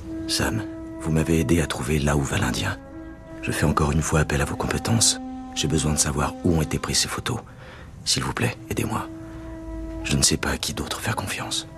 Sam, vous m'avez aidé à trouver là où va l'Indien. Je fais encore une fois appel à vos compétences. J'ai besoin de savoir où ont été prises ces photos. S'il vous plaît, aidez-moi. Je ne sais pas à qui d'autre faire confiance.